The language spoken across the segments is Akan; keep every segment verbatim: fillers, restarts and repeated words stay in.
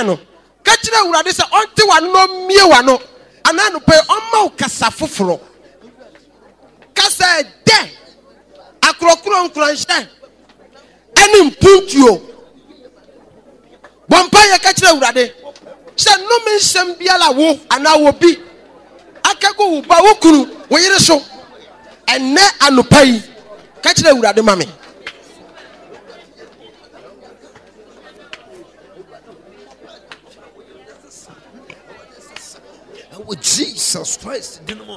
no kachire urade se onte wano no mie wano ana no pe omma ukasa foforo kasa de akrokro nkranhye ani mpuntuo bompa ye kachire urade se no mensem biala wo ana wo bi akago wo ba wo kunu wo yire so enne anopai kachire urade mame. With Jesus Christ, dynamo.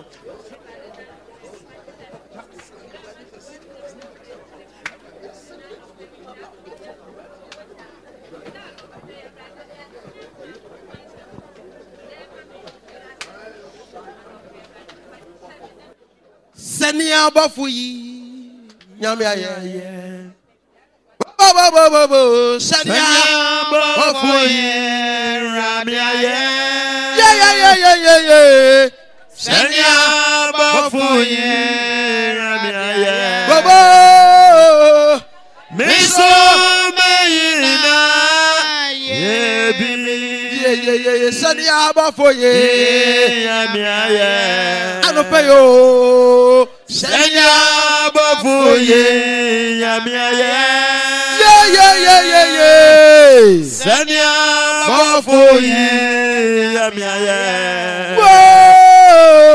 Senia bafuyi nyame aye bo bo bo bo bo senia bafuyi nyame aye yeah yeah yeah yeah yeah yeah senia bafuyi nyame aye bobo miso meina ye bili yeah yeah yeah yeah senia bafuyi nyame aye anopeyo senia bafuyi nyame aye yeah yeah yeah yeah yeah senia bafuyi nyame aye